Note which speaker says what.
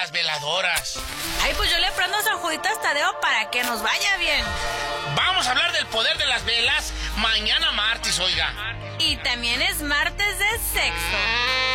Speaker 1: las veladoras.
Speaker 2: Ay, pues yo le prendo a San Juditas Tadeo para que nos vaya bien.
Speaker 1: Vamos a hablar del poder de las velas mañana martes, oiga.
Speaker 2: Y también es martes de sexo.